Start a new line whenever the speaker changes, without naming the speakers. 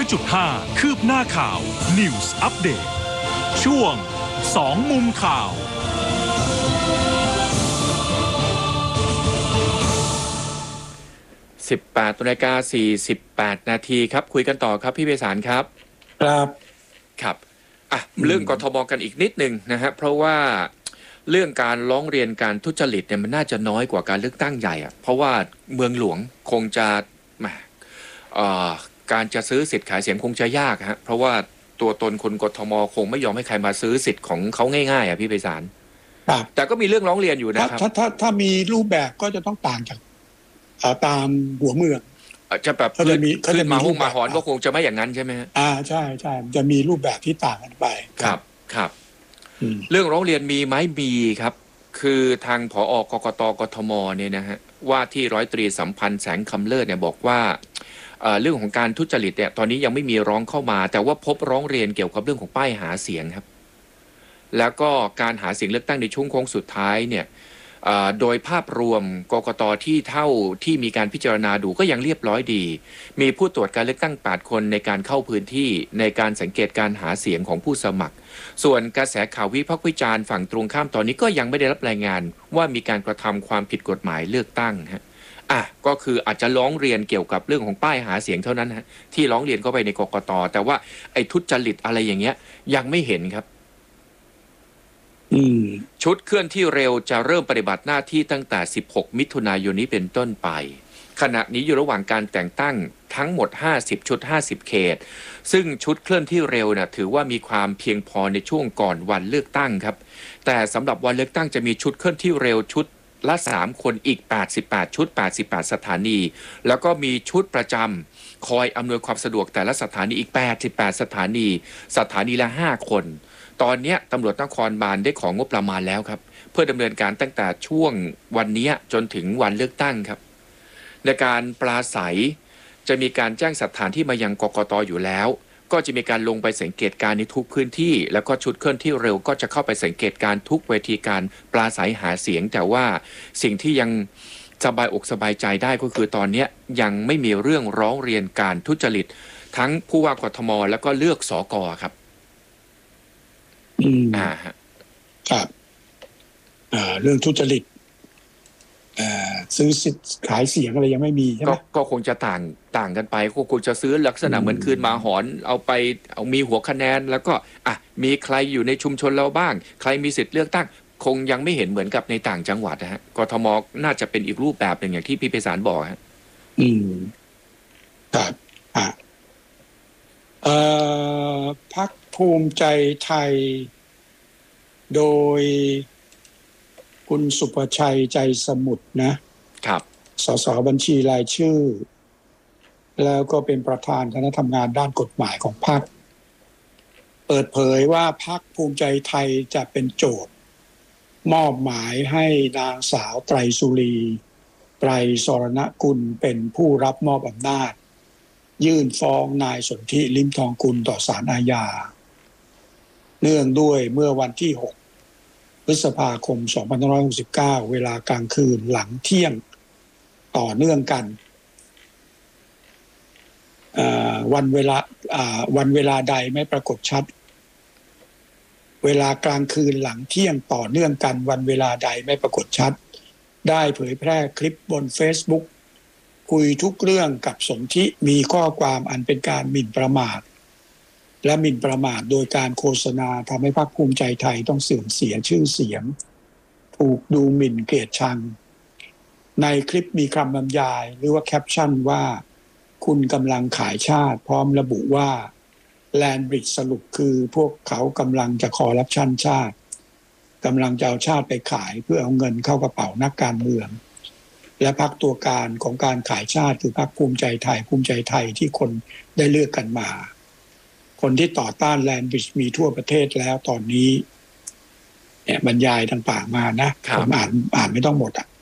100.5 คืบหน้าข่าว News Update ช่วง2มุมข่าว
18:48 นาทีครับคุยกันต่อครับพี่ไพศาลครับครับเรื่องกทมกันอีกนิดนึงนะฮะเพราะว่าเรื่องการร้องเรียนการทุจริตเนี่ยมันน่าจะน้อยกว่าการเลือกตั้งใหญ่เพราะว่าเมืองหลวงคงจะการจะซื้อสิทธิ์ขายเสียงคงจะยากฮะเพราะว่าตัวตนคนกทมคงไม่ยอมให้ใครมาซื้อสิทธิ์ของเขาง่ายๆพี่ไพศาลแต่ก็มีเรื่องร้องเรียนอยู่นะครับ
ถ้ามีรูปแบบก็จะต้องต่างจากตามหัวเมือง
จะแบบขึ้นมาห้องมาหอนก็คงจะไม่อย่างนั้นใช่ไหมฮะ
ใช่จะมีรูปแบบที่ต่างกันไป
ครับเรื่องร้องเรียนมีไหมมีครับคือทางผอ.กกต.กทมเนี่ยนะฮะว่าที่ร้อยตรีสัมพันธ์แสงคำเลิศเนี่ยบอกว่าเรื่องของการทุจริตเนี่ยตอนนี้ยังไม่มีร้องเข้ามาแต่ว่าพบร้องเรียนเกี่ยวกับเรื่องของป้ายหาเสียงครับแล้วก็การหาเสียงเลือกตั้งในช่วงโค้งสุดท้ายเนี่ยโดยภาพรวมกกต.ที่มีการพิจารณาดูก็ยังเรียบร้อยดีมีผู้ตรวจการเลือกตั้ง8คนในการเข้าพื้นที่ในการสังเกตการหาเสียงของผู้สมัครส่วนกระแสข่าววิพากษ์วิจารณ์ฝั่งตรงข้ามตอนนี้ก็ยังไม่ได้รับรายงานว่ามีการกระทำความผิดกฎหมายเลือกตั้งฮะก็คืออาจจะร้องเรียนเกี่ยวกับเรื่องของป้ายหาเสียงเท่านั้นฮะที่ร้องเรียนเข้าไปในกกต.แต่ว่าไอ้ทุจริตอะไรอย่างเงี้ยยังไม่เห็นครับชุดเคลื่อนที่เร็วจะเริ่มปฏิบัติหน้าที่ตั้งแต่16มิถุนายนนี้เป็นต้นไปขณะนี้อยู่ระหว่างการแต่งตั้งทั้งหมด50ชุด50เขตซึ่งชุดเคลื่อนที่เร็วถือว่ามีความเพียงพอในช่วงก่อนวันเลือกตั้งครับแต่สำหรับวันเลือกตั้งจะมีชุดเคลื่อนที่เร็วชุดละ3คนอีก88ชุด88สถานีแล้วก็มีชุดประจำคอยอำนวยความสะดวกแต่ละสถานีอีก88สถานีละ5คนตอนนี้ตำรวจนครบาลได้ของงบประมาณแล้วครับเพื่อดำเนินการตั้งแต่ช่วงวันนี้จนถึงวันเลือกตั้งครับในการปราศัยจะมีการแจ้งสถานที่มายังกกต.อยู่แล้วก็จะมีการลงไปสังเกตการในทุกพื้นที่แล้วก็ชุดเคลื่อนที่เร็วก็จะเข้าไปสังเกตการทุกเวทีการปราศัยหาเสียงแต่ว่าสิ่งที่ยังสบายอกสบายใจได้ก็คือตอนนี้ยังไม่มีเรื่องร้องเรียนการทุจริตทั้งผู้ว่ากทมแล้วก็เลือกสก.ครับ
ครับเรื่องทุจริตซื้อสิทธิ์ขายเสียงอะไรยังไม่มีใช่ไหม
ก็คงจะต่างกันไปก็คงจะซื้อลักษณะเหมือนคืนหมาหอนเอามีหัวคะแนนแล้วก็มีใครอยู่ในชุมชนเราบ้างใครมีสิทธิ์เลือกตั้งคงยังไม่เห็นเหมือนกับในต่างจังหวัดนะฮะกทมน่าจะเป็นอีกรูปแบบหนึ่งอย่างที่พี่ไพศาลบอกฮะ
ครับพรรคภูมิใจไทยโดยคุณสุภชัยใจสมุทรนะครับสสบัญชีรายชื่อแล้วก็เป็นประธานคณะทำงานด้านกฎหมายของพรรคเปิดเผยว่าพรรคภูมิใจไทยจะเป็นโจทย์มอบหมายให้นางสาวไตรสุรีไตรสรณกุลเป็นผู้รับมอบอำนาจยื่นฟ้องนายสนธิลิ้มทองกุลต่อศาลอาญาเนื่องด้วยเมื่อวันที่6พฤษภาคม2569เวลากลางคืนหลังเที่ยงต่อเนื่องกันวันเวลาใดไม่ปรากฏชัดเวลากลางคืนหลังเที่ยงต่อเนื่องกันวันเวลาใดไม่ปรากฏชัดได้เผยแพร่คลิปบน Facebook คุยทุกเรื่องกับสนธิมีข้อความอันเป็นการหมิ่นประมาทและหมิ่นประมาทโดยการโฆษณาทำให้พรรคภูมิใจไทยต้องเสื่อมเสียชื่อเสียงถูกดูหมิ่นเกลียดชังในคลิปมีคำบรรยายหรือว่าแคปชั่นว่าคุณกำลังขายชาติพร้อมระบุว่าแลนบริดจ์สรุปคือพวกเขากำลังจะคอร์รัปชันชาติกำลังจะเอาชาติไปขายเพื่อเอาเงินเข้ากระเป๋านักการเมืองและพรรคตัวการของการขายชาติคือพรรคภูมิใจไทยที่คนได้เลือกกันมาคนที่ต่อต้านแลนบริดจ์มีทั่วประเทศแล้วตอนนี้บรรยายต่างๆมานะผมอ่านไม่ต้องหมด